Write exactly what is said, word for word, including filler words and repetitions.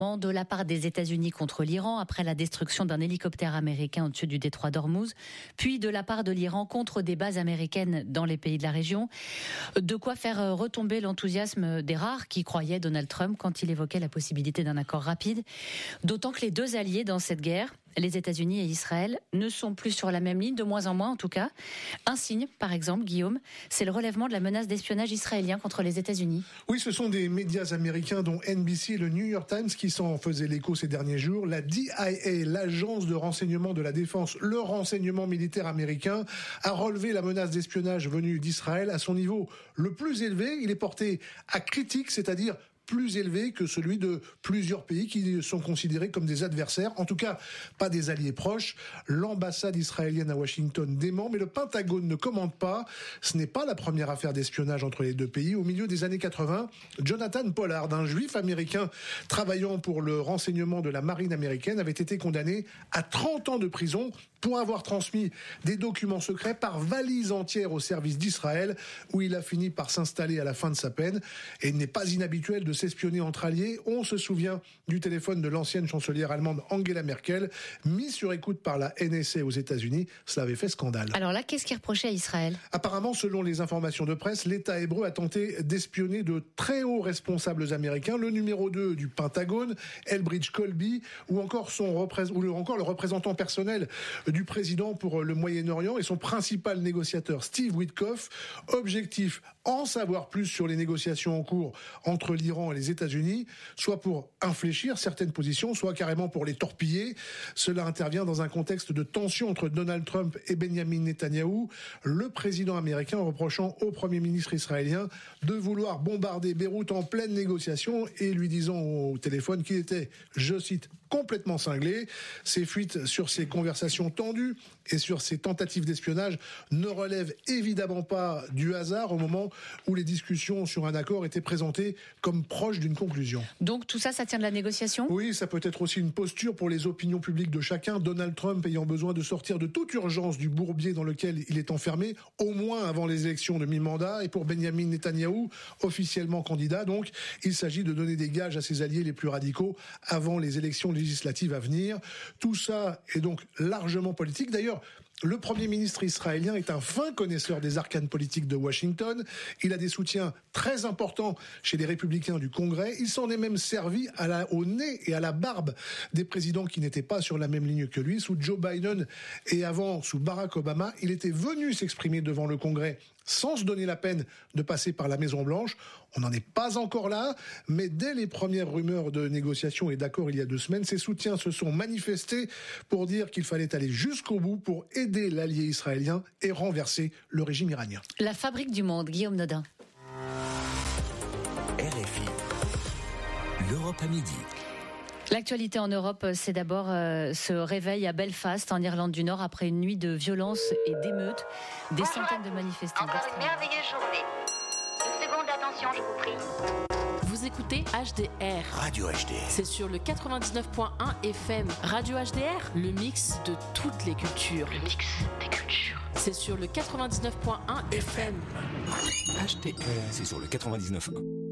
de la part des États-Unis contre l'Iran après la destruction d'un hélicoptère américain au-dessus du détroit d'Ormuz, puis de la part de l'Iran contre des bases américaines dans les pays de la région. De quoi faire retomber l'enthousiasme des rares qui croyaient Donald Trump quand il évoquait la possibilité d'un accord rapide. D'autant que les deux alliés dans cette guerre, les États-Unis et Israël, ne sont plus sur la même ligne, de moins en moins en tout cas. Un signe, par exemple, Guillaume, c'est le relèvement de la menace d'espionnage israélien contre les États-Unis. Oui, ce sont des médias américains dont N B C et le New York Times qui s'en faisaient l'écho ces derniers jours. La D I A, l'agence de renseignement de la défense, le renseignement militaire américain, a relevé la menace d'espionnage venue d'Israël à son niveau le plus élevé. Il est porté à critique, c'est-à-dire plus élevé que celui de plusieurs pays qui sont considérés comme des adversaires, en tout cas pas des alliés proches. L'ambassade israélienne à Washington dément, mais le Pentagone ne commente pas. Ce n'est pas la première affaire d'espionnage entre les deux pays. Au milieu des années quatre-vingts, Jonathan Pollard, un juif américain travaillant pour le renseignement de la marine américaine, avait été condamné à trente ans de prison pour avoir transmis des documents secrets par valise entière au service d'Israël, où il a fini par s'installer à la fin de sa peine. Et il n'est pas inhabituel de s'espionner entre alliés. On se souvient du téléphone de l'ancienne chancelière allemande Angela Merkel, mis sur écoute par la N S A aux États-Unis. Cela avait fait scandale. Alors là, qu'est-ce qui reprochait à Israël ? Apparemment, selon les informations de presse, l'État hébreu a tenté d'espionner de très hauts responsables américains, le numéro deux du Pentagone, Elbridge Colby, ou encore, son représ- ou encore le représentant personnel du président pour le Moyen-Orient et son principal négociateur, Steve Witkoff. Objectif, en savoir plus sur les négociations en cours entre l'Iran et les États-Unis, soit pour infléchir certaines positions, soit carrément pour les torpiller. Cela intervient dans un contexte de tension entre Donald Trump et Benjamin Netanyahou, le président américain reprochant au Premier ministre israélien de vouloir bombarder Beyrouth en pleine négociation et lui disant au téléphone qu'il était, je cite, complètement cinglé. Ces fuites sur ces conversations tendues et sur ces tentatives d'espionnage ne relèvent évidemment pas du hasard au moment où les discussions sur un accord étaient présentées comme proches d'une conclusion. Donc tout ça, ça tient de la négociation ? Oui, ça peut être aussi une posture pour les opinions publiques de chacun. Donald Trump ayant besoin de sortir de toute urgence du bourbier dans lequel il est enfermé, au moins avant les élections de mi-mandat, et pour Benjamin Netanyahou, officiellement candidat. Donc, il s'agit de donner des gages à ses alliés les plus radicaux avant les élections législatives à venir. Tout ça est donc largement politique. D'ailleurs, le Premier ministre israélien est un fin connaisseur des arcanes politiques de Washington. Il a des soutiens très importants chez les républicains du Congrès. Il s'en est même servi à la, au nez et à la barbe des présidents qui n'étaient pas sur la même ligne que lui. Sous Joe Biden et avant sous Barack Obama, il était venu s'exprimer devant le Congrès sans se donner la peine de passer par la Maison-Blanche. On n'en est pas encore là, mais dès les premières rumeurs de négociations et d'accords il y a deux semaines, ses soutiens se sont manifestés pour dire qu'il fallait aller jusqu'au bout pour aider l'allié israélien et renverser le régime iranien. La fabrique du monde, Guillaume Nodin. R F I, l'Europe à midi. L'actualité en Europe, c'est d'abord euh, ce réveil à Belfast, en Irlande du Nord, après une nuit de violence et d'émeutes. Des Bonjour centaines de manifestants. Encore une merveilleuse journée. Une seconde d'attention, je vous prie. Vous écoutez H D R. Radio H D R. C'est sur le quatre-vingt-dix-neuf point un F M. Radio H D R, le mix de toutes les cultures. Le mix des cultures. C'est sur le quatre-vingt-dix-neuf point un F M. H D R. C'est sur le quatre-vingt-dix-neuf point un.